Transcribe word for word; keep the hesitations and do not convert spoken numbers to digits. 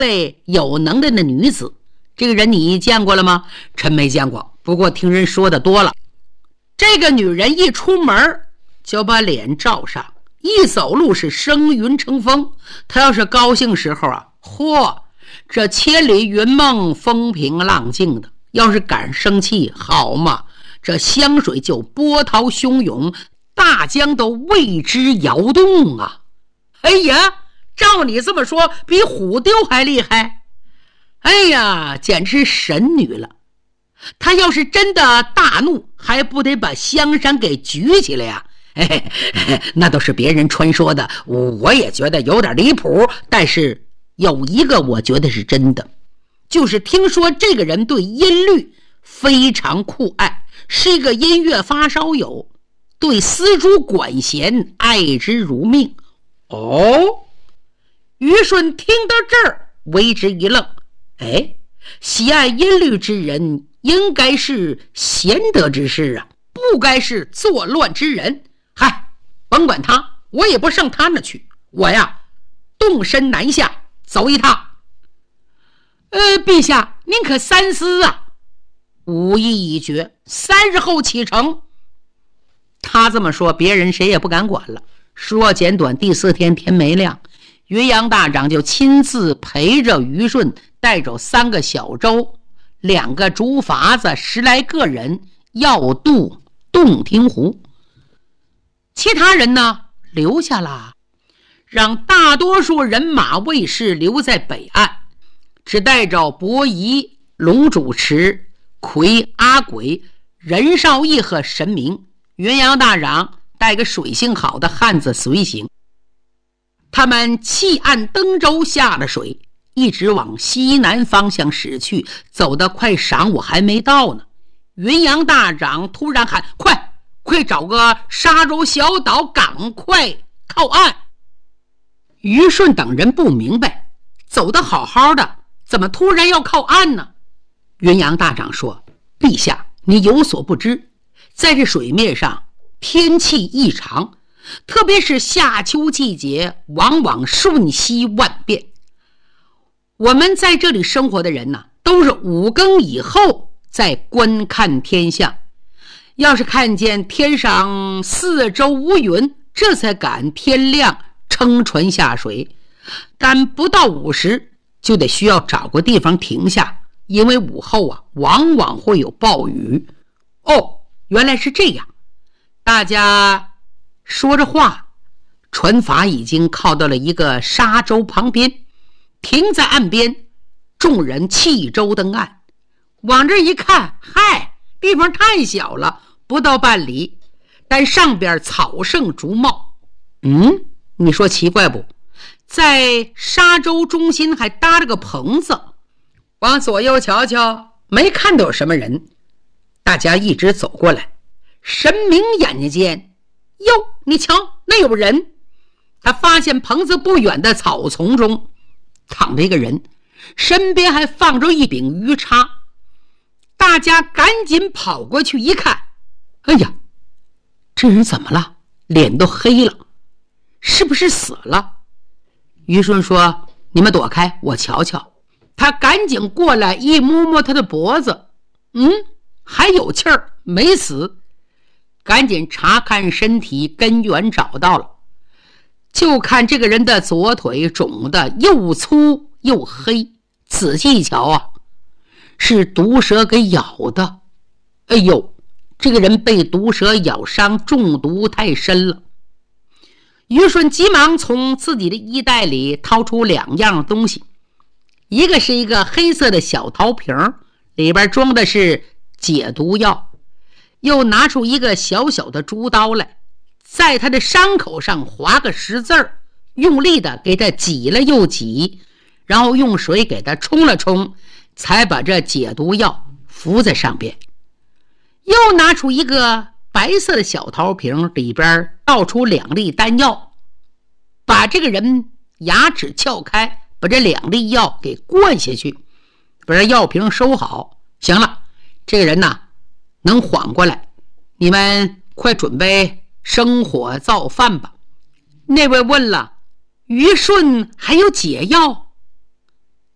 位有能耐的女子。这个人你见过了吗？臣没见过，不过听人说的多了。这个女人一出门就把脸罩上，一走路是升云成风。她要是高兴时候啊，嚯，这千里云梦风平浪静的；要是赶生气，好嘛，这湘水就波涛汹涌，大江都为之摇动啊！哎呀，照你这么说，比虎丢还厉害。哎呀，简直神女了。她要是真的大怒，还不得把香山给举起来呀、啊？嘿嘿，那都是别人传说的，我也觉得有点离谱。但是有一个我觉得是真的，就是听说这个人对音律非常酷爱，是一个音乐发烧友，对丝竹管弦爱之如命。哦，于顺听到这儿为之一愣，哎，喜爱音律之人应该是贤德之士啊，不该是作乱之人。嗨，甭管他，我也不上他那去，我呀动身南下走一趟。呃，陛下您可三思啊。武艺已决，三日后启程。他这么说，别人谁也不敢管了。说简短，第四天天没亮，云阳大长就亲自陪着于顺，带走三个小舟，两个竹筏子，十来个人，要渡洞庭湖。其他人呢留下了，让大多数人马卫士留在北岸，只带着伯夷、龙主持、魁、阿鬼、任少义和神明。云阳大长带个水性好的汉子随行。他们弃岸登舟下了水，一直往西南方向驶去，走得快晌午还没到呢。云阳大长突然喊：快快找个沙洲小岛，赶快靠岸。于顺等人不明白，走得好好的，怎么突然要靠岸呢？云阳大长说：陛下，你有所不知，在这水面上天气异常，特别是夏秋季节，往往瞬息万变。我们在这里生活的人呢，都是五更以后在观看天象，要是看见天上四周无云，这才赶天亮撑船下水。但不到午时就得需要找个地方停下，因为午后啊往往会有暴雨。哦，原来是这样。大家说着话，船筏已经靠到了一个沙洲旁边，停在岸边，众人弃舟登岸。往这一看，嗨，地方太小了，不到半里，但上边草盛竹茂。嗯，你说奇怪不？在沙洲中心还搭了个棚子，往左右瞧瞧，没看到有什么人。大家一直走过来，神明眼睛间，哟，你瞧，那有人。他发现棚子不远的草丛中躺着一个人，身边还放着一柄鱼叉。大家赶紧跑过去一看，哎呀，这人怎么了？脸都黑了，是不是死了？于顺说：你们躲开，我瞧瞧。他赶紧过来一摸摸他的脖子，嗯，还有气儿，没死。赶紧查看身体，根源找到了，就看这个人的左腿肿得又粗又黑，仔细一瞧啊，是毒蛇给咬的。哎呦，这个人被毒蛇咬伤，中毒太深了。于顺急忙从自己的衣袋里掏出两样东西，一个是一个黑色的小陶瓶，里边装的是解毒药，又拿出一个小小的竹刀来，在他的伤口上划个十字儿，用力的给他挤了又挤，然后用水给他冲了冲，才把这解毒药敷在上边。又拿出一个白色的小陶瓶，里边倒出两粒丹药，把这个人牙齿撬开，把这两粒药给灌下去，把这药瓶收好。行了，这个人呐能缓过来，你们快准备生火造饭吧。那位问了，于顺还有解药？